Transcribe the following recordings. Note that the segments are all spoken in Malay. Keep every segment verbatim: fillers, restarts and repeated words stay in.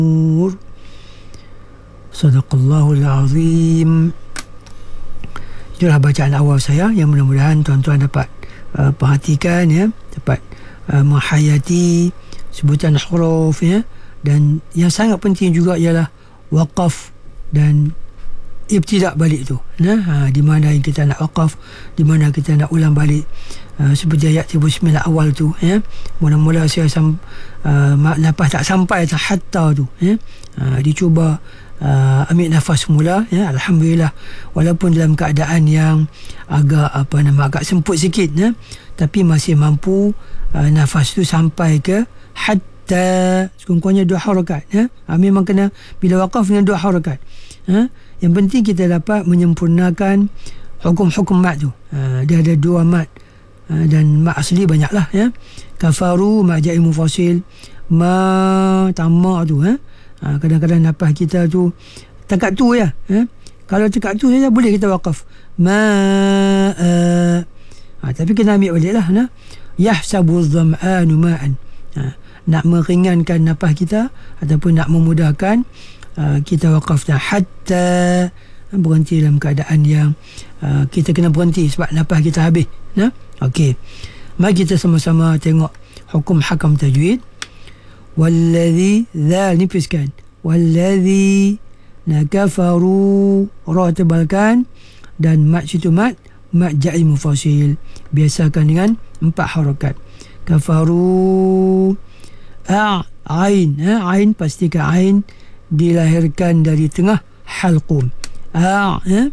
Sadaqallahul azim. Itulah bacaan awal saya yang mudah-mudahan tuan-tuan dapat uh, perhatikan, ya, dapat uh, menghayati sebutan huruf, ya. Dan yang sangat penting juga ialah waqaf dan ibtidak balik tu. Nah, ha, di mana yang kita nak waqaf, di mana kita nak ulang balik. Uh, seperti ayat tiga puluh sembilan awal tu, ya. Mula-mula saya sam, uh, nafas tak sampai tak hatta tu, ya. Uh, dicuba uh, ambil nafas semula, ya. Alhamdulillah, walaupun dalam keadaan yang agak apa nama agak semput sikit, ya, tapi masih mampu uh, nafas tu sampai ke hatta, sekurang-kurangnya dua harakat, ya. Ha, memang kena bila waqaf dengan dua harakat. Ha, yang penting kita dapat menyempurnakan hukum-hukum mat tu. Ha, dia ada dua mat, ha, dan mat asli banyaklah, ya. Kafaru mat ja'i mufasil, ma tamak tu, ha. Ha, kadang-kadang nafas kita tu takat tu, ya, ha. Kalau takat tu saja boleh kita waqaf. Ma uh, ha, tapi kena ambil balik lah, nah. Yahsabu dham'anu ma'an. Ha, nak meringankan nafas kita ataupun nak memudahkan uh, kita waqafnya hatta, berhenti dalam keadaan yang uh, kita kena berhenti sebab nafas kita habis, nah. Okey, mari kita sama-sama tengok hukum hakam tajwid. Wallazi, zal nipiskan, wallazi nakafaru, ra tebalkan, dan mat situ mat mat ja'i mufasil, biasakan dengan empat harakat. Kafaru, A, ain, ha, ain, pastikan ain dilahirkan dari tengah halqum. A, ha,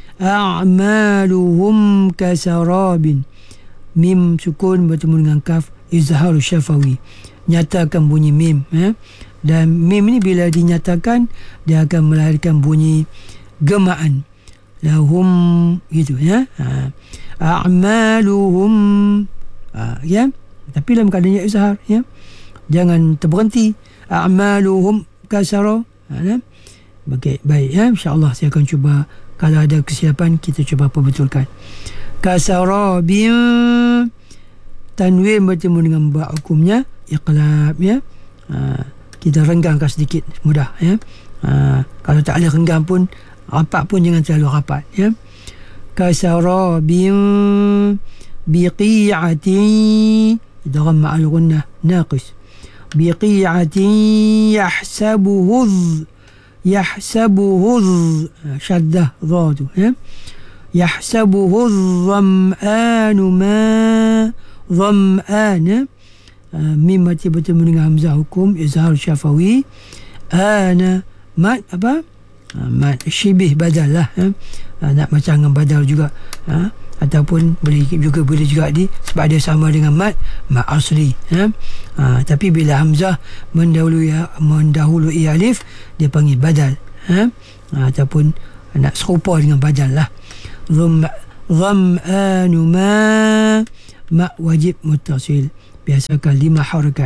a'maluhum kasarabin, mim sukun bertemu dengan kaf, izhar syafawi, nyatakan bunyi mim, ha? Dan mim ni bila dinyatakan dia akan melahirkan bunyi gemaan, lahum, gitu, ya. Ha, a'maluhum, ha, ya. Tapi dalam keadaan izhar, ya. Jangan terberhenti. A'maluhum kasara. Ha, baik, baik, ya. InsyaAllah saya akan cuba, kalau ada kesilapan kita cuba perbetulkan. Kasara bin, tanwin bertemu dengan ba hukumnya iqlab, ya. Ha, kita renggangkan sedikit, mudah, ya. Ha, kalau tak ada renggang pun, rapat pun jangan terlalu rapat, ya. Kasara bin biqi'ati, idgham ma'al gunnah naqis, biqi'atin yahsabuhu, yahsabuhu, syaddah dha tu, ya. Yahsabuhu dham'anu ma, dham'an, ya. Uh, mim mati bertemu dengan hamzah hukum izhar syafawi. Ana mat apa, uh, mat syibih badal lah, ya. Uh, nak macam dengan badal juga, uh, ataupun boleh juga boleh juga di sebab dia sama dengan mat mat asli, ya. Ha, tapi bila hamzah mendahului mendahului alif dia panggil badal, ha? Ha, ataupun nak serupa dengan badal lah. Dham dham'anu ma, ma wajib muttasil, biasakan lima harakat.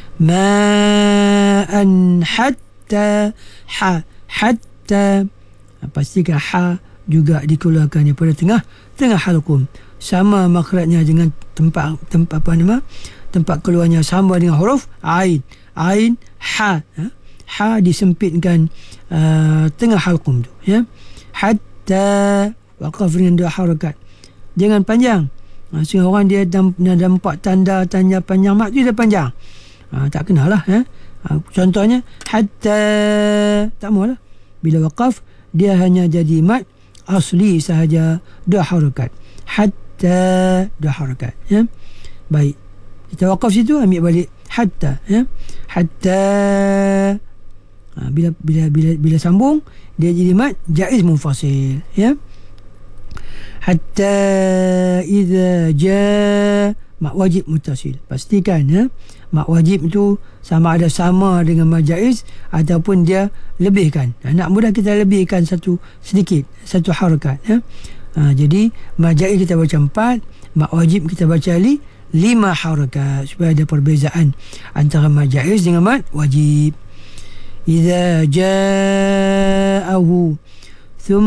Ma'an hatta, ha, hatta, pastikan ha juga dikeluarkan daripada tengah tengah halqum, sama makhrajnya dengan tempat tempat apa nama tempat keluarnya sama dengan huruf ain, ain, ha, ha, ha disempitkan uh, tengah halqum tu, ya. Hatta, waqaf dengan dua harakat, jangan panjang. Ha, sehingga orang dia nampak tanda tanda panjang mat tu dia panjang, ha, tak kenalah, ya. Ha, contohnya hatta, tak maulah. Bila waqaf dia hanya jadi mat asli sahaja, dua harakat. Hatta, dua harakat, ya. Baik, kita waqaf situ, ambil balik hatta, ya. Hatta, ha, bila bila bila bila sambung dia jadi mat jaiz munfasil, ya. Hatta idza jaa, mat wajib muttasil, pastikan, ya. Mat wajib itu sama ada sama dengan mat jaiz ataupun dia lebihkan. Nak mudah kita lebihkan satu sedikit, satu harakat, ya. Ha, jadi mat jaiz kita baca empat, mat wajib kita baca li, lima harakat, supaya ada perbezaan antara mat jaiz dengan mat wajib. Idza ja'ahu thum,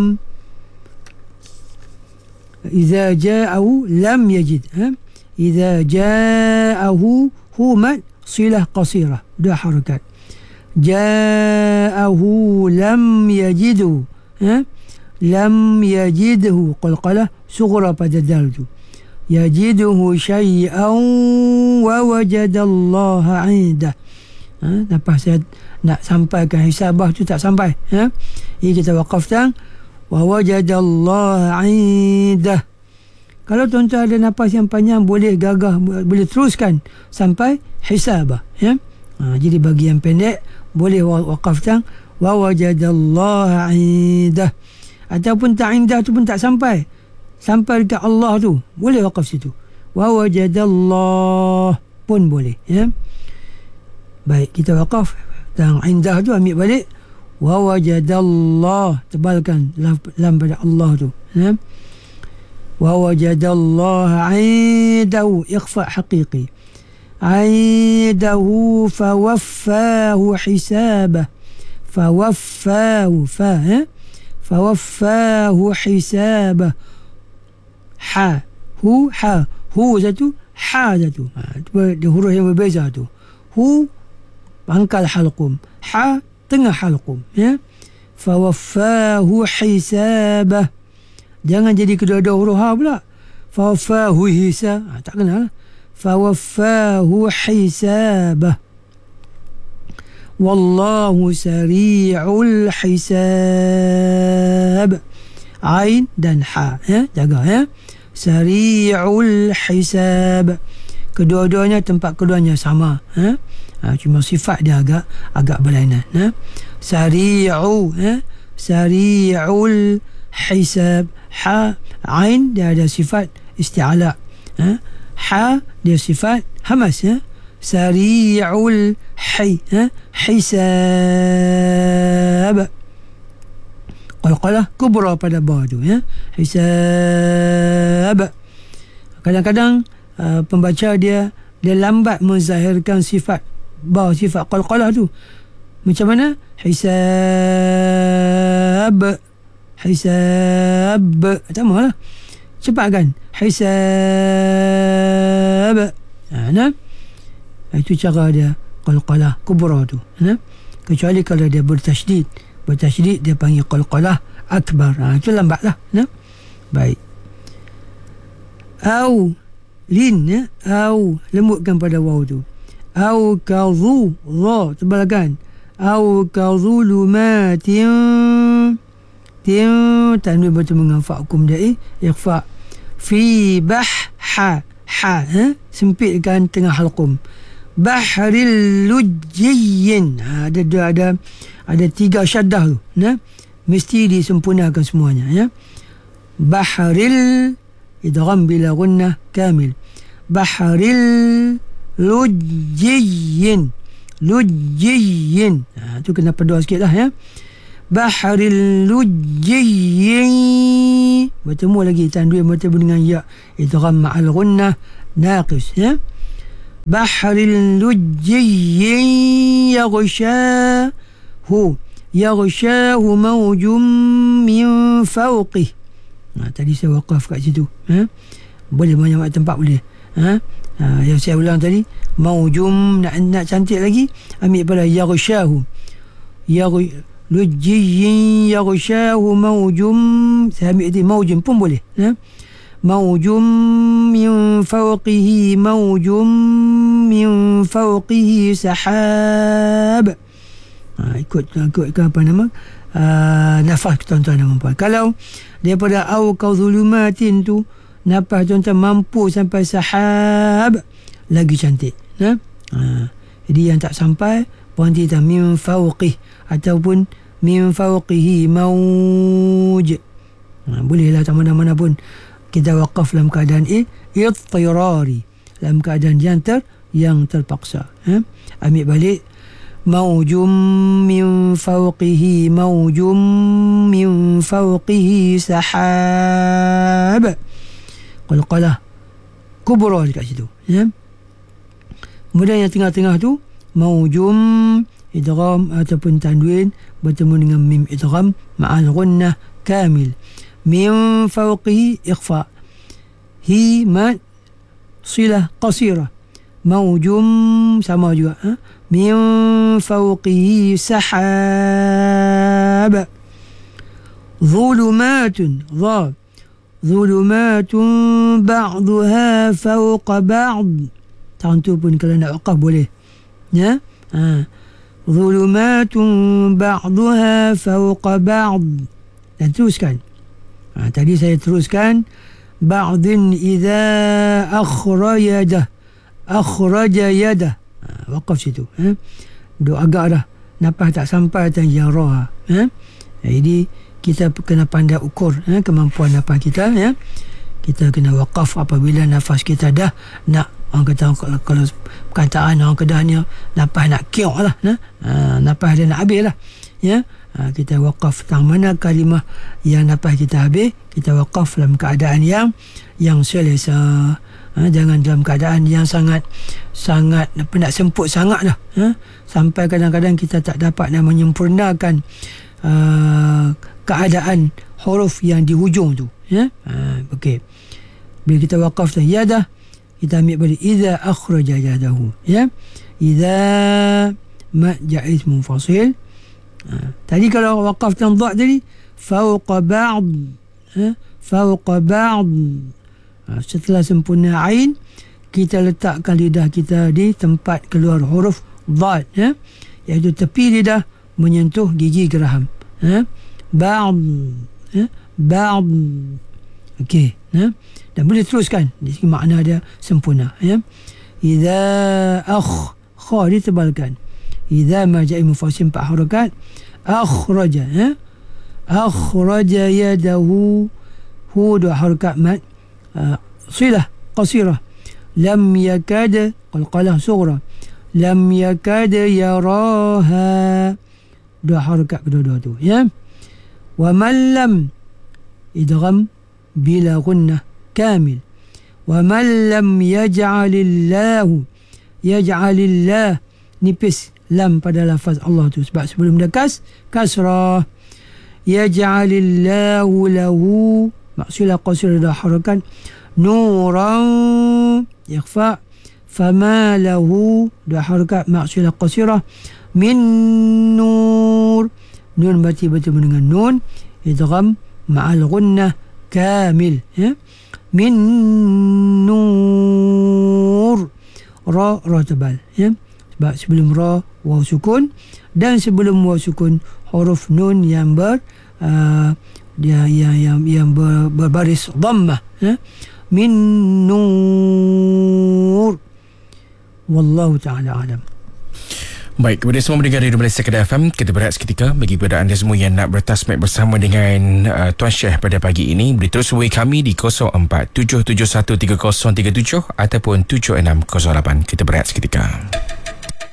idza ja'ahu lam yajid, ha? Idza ja'ahu, hu mat silah qasirah, dua harakat. ja'ahu lam yajidu, ha? Lam yajidhu qalqalah sughra pada dal tu, yajiduhu syai'an wa wajadallaha 'indah. Ha, lepas saya nak sampaikan hisabah tu tak sampai, ha? Ini kita waqafkan wa wajadallaha 'indah. Kalau tuan-tuan ada nafas yang panjang, boleh gagah, boleh teruskan sampai hisabah, ya. Ha, jadi bagi yang pendek boleh waqafkan wa wajadallaha 'indah, ataupun tak indah tu pun tak sampai sampai dekat Allah tu, boleh waqaf situ, wa wajadallah pun boleh, ya. Baik, kita waqaf dan indah tu ambil balik wa wajadallah, tebalkan lam, lam pada Allah tu, ya. Wa wajadallah 'indahu, ikhfa haqiqi, 'indahu fawaffahu hisabah, fawaffahu fa, ya. Fawaffahu hisabah, ha hu ha hu satu, ha satu, ha, itu huruf yang berbeza tu. Hu pangkal halqum, ha tengah halqum, ya. Fawaffahu hisabah, jangan jadi kedua-dua huruf ha pula. Fawaffahu hisab, ha, tak kena lah. Fawaffahu hisabah, wallahu sari'ul hisab, ain dan ha, ya, jaga, ya. Sari'ul hisab, kedua-duanya tempat keduanya sama, ha? Ha, cuma sifat dia agak agak berlainan, ha? Sari'u, ya. Sari'ul hisab, ha ain dia ada sifat isti'ala, ha? Ha dia sifat hamas, ya. Sari'ul hay, ha? Hisab, qalqalah kubra pada ba tu, ya. Hisab. Kadang-kadang uh, pembaca dia dia lambat menzahirkan sifat ba, sifat qalqalah tu. Macam mana? Hisab, hisab, tak mahu lah, cepat kan? Hisab, ha, nah? Itu cara dia qalqalah kubra tu, ha? Kecuali kalau dia bertasydid, bertasydid dia panggil qalqalah akbar, ha, itu lambat lah, ha? Baik. Au lin, ya. Au lembutkan pada waw tu. Au kazu, ra tebalkan. Au kazulumatin, tin tanwin bertemu dengan fa hukum dia, eh, ikhfa. Fi bah, ha ha, ha? Sempitkan tengah halqum. Bahril lujjiyin, ha, ada ada ada ada tiga syaddah tu, nah, mesti disempurnakan semuanya, ya. Bahril idgham bila gunnah kamil. Bahril lujjiyin, lujjiyin, ha, tu kena pedua sikit lah, ya. Bahril lujjiyin, bertemu lagi tanwin bertemu dengan ya, idgham ma'al gunnah naqis, ya. Bahril lujjiyin yaghshahu, yaghshahu mawjum min fawqih. Ha, tadi saya waqaf kat situ, ha? Boleh banyak tempat boleh, ha? Ha, yang saya ulang tadi, mawjum, nak, nak cantik lagi ambil pada yaghshahu, lujjiyin yaghshahu mawjum, saya ambil tadi mawjum pun boleh, ha? Mawjum min fawqihi, mawjum min fawqihi sahab. Ha, ikut ikut ke apa nama, uh, nafas tuan-tuan dan puan. Kalau daripada au kauzulumatin tu nafas tuan-tuan mampu sampai sahab, lagi cantik, ha? Ha, jadi yang tak sampai berhenti tak min fawqih ataupun min fawqihi mawj, ha, bolehlah tak mana-mana pun kita waqaf dalam keadaan eh, ittirari, dalam keadaan yang ter yang terpaksa, ha? Ambil balik mawjum min fawqihi, mawjum min fawqihi sahab, qalqalah kubra dekat situ, ya. Kemudian yang tengah-tengah tu mawjum idgham ataupun tanwin bertemu dengan mim idgham ma'al gunnah kamil. Min fawqihi ikhfa, hi mad silah qasirah, mawjum sama juga, ha? min fawqihi sahab. Zulumatun, dha zulumatun ba'duha fawqa ba'd. Tahun tu pun kalau nak waqaf boleh. Ya. Ha. Zulumatun ba'duha fawqa ba'd. Dan teruskan. Ha, tadi saya teruskan. Ba'din idza akhrajadah. Akhraja yadah. Ha, waqaf situ. Ha. Duk agak dah. Nafas tak sampai atas yarah. Ha. Jadi kita kena pandai ukur eh, kemampuan nafas kita ya. Kita kena waqaf apabila nafas kita dah nak, orang kata kalau, kalau perkataan orang Kedah ni nafas nak kiok lah nah? ha, nafas dia nak habis lah ya. Ha, kita waqaf tang mana kalimah yang nafas kita habis, kita waqaf dalam keadaan yang yang selesa. Ha, jangan dalam keadaan yang sangat sangat apa nak semput sangat dah ha? Sampai kadang-kadang kita tak dapat nak menyempurnakan uh, keadaan huruf yang di hujung tu ya. Ha, okey. Bila kita waqaf tu yadah, kita ambil balik idza akhraja yadahu ya. Idza ma jaiz munfasil. Ha, tadi kalau waqaf tan dha tadi fawqa ba'd ha, fawqa ba'd. Ha, setelah sempurna ain, kita letakkan lidah kita di tempat keluar huruf dha ya, iaitu tepi lidah menyentuh gigi geraham ha. Ba'd ya? Ba'd. Okey ya? Dan boleh teruskan di sini makna dia sempurna ya. Idza akh, kha ditebalkan. Idza ma ja'i mufasil empat harakat. Akhraja ya. Akhraja yadahu, hu dua harakat mad uh, silah qasirah. Lam yakad qalqalah sughra. Lam yakad yaraha, dua harakat kedua-dua tu ya. Wa man lam idgham bila gunnah kamil. Wa man lam yaj'alillahu, yaj'alillah nipis lam pada lafaz Allah tu sebab sebelum dia kas kasrah. Yaj'alillahu lahu, maksudnya qasir dah harakat. Nuran ikhfa. Fama lahu, dua harakat maksudnya qasirah. Min nur, nun berarti bertemu dengan nun, idgham ma'al gunnah kamil ya. Min nur, ra ra tebal ya, sebab sebelum ra waw sukun, dan sebelum waw sukun huruf nun yang ber uh, dia yang yang, yang ber, berbaris dhammah ya. Min nur. Wallahu ta'ala alam. Baik, kepada semua pendengar Radio Malaysia Kedah F M, kita berehat seketika bagi kepada anda semua yang nak bertasmik bersama dengan uh, Tuan Syekh pada pagi ini. Boleh terus hubungi kami di kosong empat tujuh tujuh satu tiga kosong tiga tujuh ataupun tujuh enam kosong lapan. Kita berehat seketika.